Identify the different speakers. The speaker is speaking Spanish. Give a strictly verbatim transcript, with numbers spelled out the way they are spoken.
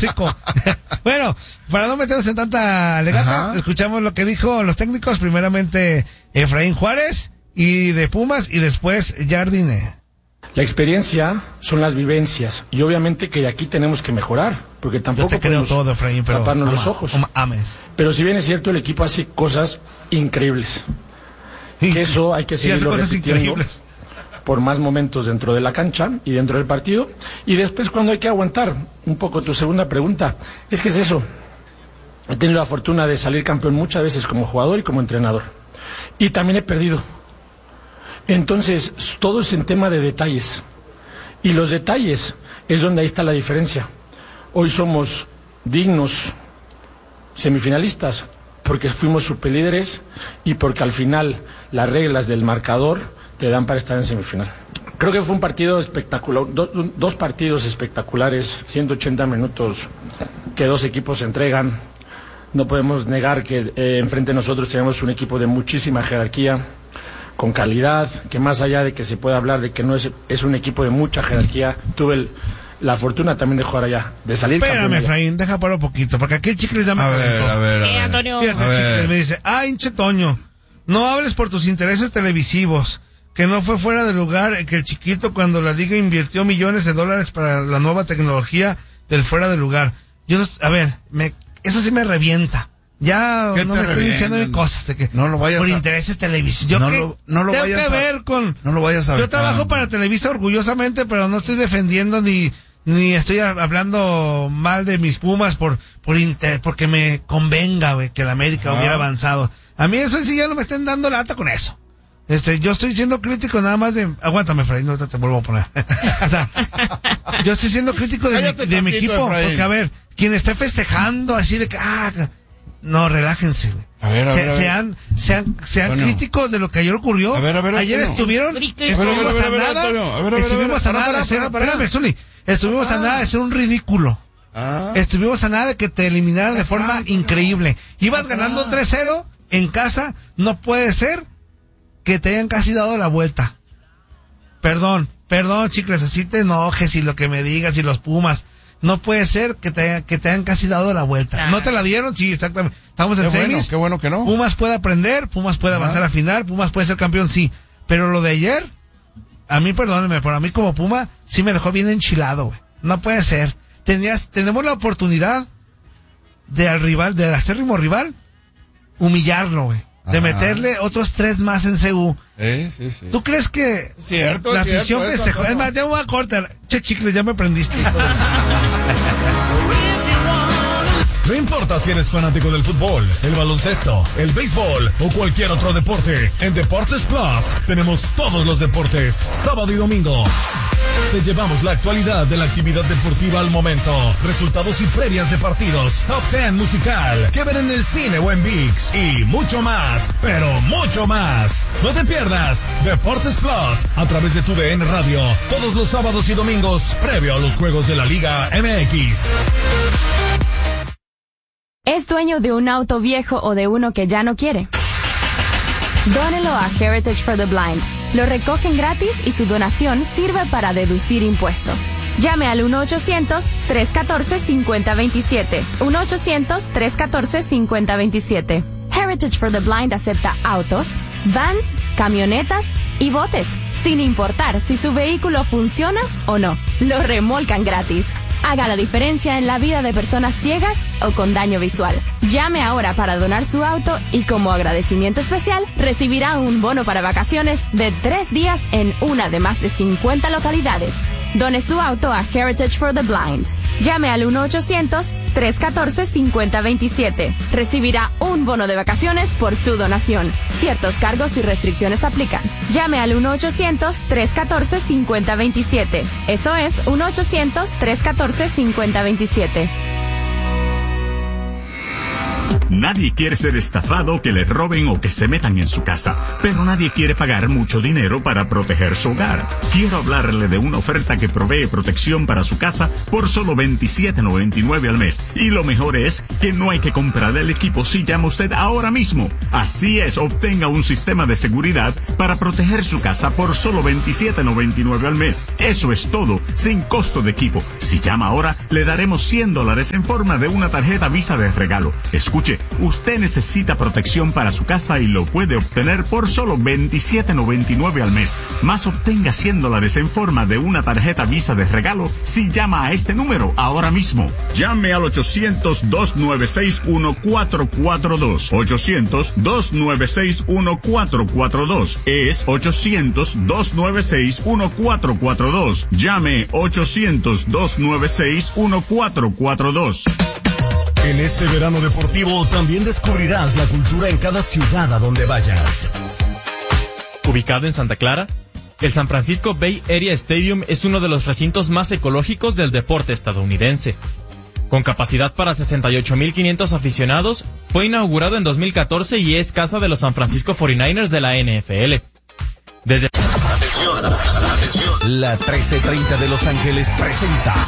Speaker 1: hocico. Bueno, para no meternos en tanta legata, escuchamos lo que dijo los técnicos, primeramente Efraín Juárez, y de Pumas, y después Jardine.
Speaker 2: La experiencia son las vivencias, y obviamente que aquí tenemos que mejorar, porque tampoco
Speaker 1: Yo te creo todo, Efraín, pero
Speaker 2: taparnos
Speaker 1: ama,
Speaker 2: los ojos.
Speaker 1: ama, ames.
Speaker 2: Pero si bien es cierto, el equipo hace cosas increíbles. Que eso hay que seguirlo sí, repitiendo increíbles. Por más momentos dentro de la cancha y dentro del partido, y después cuando hay que aguantar. Un poco tu segunda pregunta, es que es eso. He tenido la fortuna de salir campeón muchas veces como jugador y como entrenador, y también he perdido. Entonces todo es en tema de detalles, y los detalles es donde ahí está la diferencia. Hoy somos dignos semifinalistas porque fuimos superlíderes y porque al final las reglas del marcador te dan para estar en semifinal. Creo que fue un partido espectacular, do, dos partidos espectaculares, ciento ochenta minutos que dos equipos se entregan. No podemos negar que eh, enfrente de nosotros tenemos un equipo de muchísima jerarquía, con calidad, que más allá de que se pueda hablar de que no es, es un equipo de mucha jerarquía, tuve el, la fortuna también de jugar allá, de salir
Speaker 1: Espérame,
Speaker 2: campeón.
Speaker 1: Espérame, Efraín, deja para un poquito, porque aquí el Chicles ya me
Speaker 3: A ver, a ver, a
Speaker 4: Eh,
Speaker 3: ver.
Speaker 4: Antonio.
Speaker 1: Fíjate,
Speaker 3: A
Speaker 1: el
Speaker 3: ver.
Speaker 1: Chicles me dice, ah, hinche Toño, no hables por tus intereses televisivos, que no fue fuera de lugar que el chiquito cuando la liga invirtió millones de dólares para la nueva tecnología del fuera de lugar. Yo, a ver, me, eso sí me revienta. Ya no me estoy diciendo de cosas de que
Speaker 3: no lo vayas
Speaker 1: por
Speaker 3: a...
Speaker 1: intereses televisivos. Yo
Speaker 3: no
Speaker 1: que
Speaker 3: lo, no lo
Speaker 1: tengo
Speaker 3: vayas
Speaker 1: que
Speaker 3: a...
Speaker 1: ver con.
Speaker 3: No lo vayas a
Speaker 1: Yo
Speaker 3: ver,
Speaker 1: trabajo
Speaker 3: caramba.
Speaker 1: para Televisa orgullosamente, pero no estoy defendiendo ni ni estoy hablando mal de mis Pumas por por inter, porque me convenga, güey, que el América
Speaker 3: Ah.
Speaker 1: hubiera avanzado. A mí eso sí ya no me estén dando lata con eso. Este, yo estoy siendo crítico nada más de... Aguántame, Freddy, no te vuelvo a poner. O sea, yo estoy siendo crítico de, mi,
Speaker 3: Cállate
Speaker 1: de mi
Speaker 3: tantito,
Speaker 1: equipo,
Speaker 3: Efraín.
Speaker 1: porque a ver, quien esté festejando así de que... Ah, no, relájense, güey.
Speaker 3: A ver, a
Speaker 1: Se-
Speaker 3: ver, a ver.
Speaker 1: Sean, sean, sean
Speaker 3: Bueno.
Speaker 1: críticos de lo que ayer ocurrió.
Speaker 3: A ver, a ver,
Speaker 1: ayer
Speaker 3: Antonio.
Speaker 1: estuvieron...
Speaker 4: Cristo,
Speaker 1: Estuvimos
Speaker 3: a ver, a ver,
Speaker 1: a
Speaker 3: a ver,
Speaker 1: nada...
Speaker 3: Antonio. A ver, a ver, a ver,
Speaker 1: Estuvimos a
Speaker 3: para,
Speaker 1: nada de
Speaker 3: para,
Speaker 1: hacer...
Speaker 3: para, para.
Speaker 1: Espérame, Zuli. Estuvimos a nada de hacer un ridículo.
Speaker 3: Ah.
Speaker 1: Estuvimos a nada de que te eliminaran de forma
Speaker 3: Ah,
Speaker 1: increíble. Ibas
Speaker 3: ah.
Speaker 1: ganando tres cero en casa. No puede ser que te hayan casi dado la vuelta. Perdón, perdón, chicles, así te enojes y lo que me digas y los Pumas. No puede ser que te, hayan- que te hayan casi dado la vuelta.
Speaker 4: Ah.
Speaker 1: ¿No te la dieron? Sí, exactamente. Estamos en
Speaker 3: Qué bueno,
Speaker 1: semis.
Speaker 3: qué bueno que no.
Speaker 1: Pumas puede aprender, Pumas puede avanzar
Speaker 3: Ah.
Speaker 1: a final, Pumas puede ser campeón, sí. Pero lo de ayer, a mí, perdónenme, pero a mí como Puma, sí me dejó bien enchilado, güey. No puede ser. Tenías, tenemos la oportunidad de al rival, del acérrimo rival, humillarlo, güey. De
Speaker 3: Ajá.
Speaker 1: meterle otros tres más en C U.
Speaker 3: Eh, sí, sí.
Speaker 1: ¿Tú crees que
Speaker 3: Cierto,
Speaker 1: la
Speaker 3: cierto,
Speaker 1: afición
Speaker 3: eso,
Speaker 1: festejó?
Speaker 3: eso.
Speaker 1: Es más, ya me voy a cortar. Che, chicles, ya me prendiste. hijo de-
Speaker 5: No importa si eres fanático del fútbol, el baloncesto, el béisbol o cualquier otro deporte, en Deportes Plus tenemos todos los deportes, sábado y domingo. Te llevamos la actualidad de la actividad deportiva al momento, resultados y previas de partidos, top diez musical, que ver en el cine o en ViX y mucho más, pero mucho más. No te pierdas Deportes Plus a través de tu D N Radio, todos los sábados y domingos, previo a los juegos de la Liga M X.
Speaker 6: ¿Es dueño de un auto viejo o de uno que ya no quiere? Dónelo a Heritage for the Blind. Lo recogen gratis y su donación sirve para deducir impuestos. Llame al uno ochocientos, tres catorce, cincuenta veintisiete. uno ochocientos, tres catorce, cincuenta veintisiete. Heritage for the Blind acepta autos, vans, camionetas y botes, sin importar si su vehículo funciona o no. Lo remolcan gratis. Haga la diferencia en la vida de personas ciegas o con daño visual. Llame ahora para donar su auto y como agradecimiento especial recibirá un bono para vacaciones de tres días en una de más de cincuenta localidades. Done su auto a Heritage for the Blind. Llame al uno ochocientos, tres catorce, cincuenta veintisiete. Recibirá un bono de vacaciones por su donación. Ciertos cargos y restricciones aplican. Llame al uno ochocientos, tres catorce, cincuenta veintisiete. Eso es uno ochocientos, tres catorce, cincuenta veintisiete.
Speaker 3: Nadie quiere ser estafado, que le roben o que se metan en su casa, pero nadie quiere pagar mucho dinero para proteger su hogar. Quiero hablarle de una oferta que provee protección para su casa por solo veintisiete noventa y nueve al mes. Y lo mejor es que no hay que comprar el equipo si llama usted ahora mismo. Así es, obtenga un sistema de seguridad para proteger su casa por solo veintisiete noventa y nueve al mes. Eso es todo, sin costo de equipo. Si llama ahora, le daremos cien dólares en forma de una tarjeta Visa de regalo. Escuche, usted necesita protección para su casa y lo puede obtener por solo veintisiete noventa y nueve al mes. Más obtenga cien dólares en forma de una tarjeta Visa de regalo si llama a este número ahora mismo. Llame al ochocientos, dos nueve seis, uno cuatro cuatro dos. ochocientos, dos nueve seis, uno cuatro cuatro dos. Es ochocientos, dos nueve seis, uno cuatro cuatro dos. Llame ochocientos, dos nueve seis, uno cuatro cuatro dos.
Speaker 5: En este verano deportivo también descubrirás la cultura en cada ciudad a donde vayas.
Speaker 4: Ubicado en Santa Clara, el San Francisco Bay Area Stadium es uno de los recintos más ecológicos del deporte estadounidense. Con capacidad para sesenta y ocho mil quinientos aficionados, fue inaugurado en dos mil catorce y es casa de los San Francisco cuarenta y nueve ers de la N F L. Desde
Speaker 7: Atención, atención. La trece treinta de Los Ángeles presenta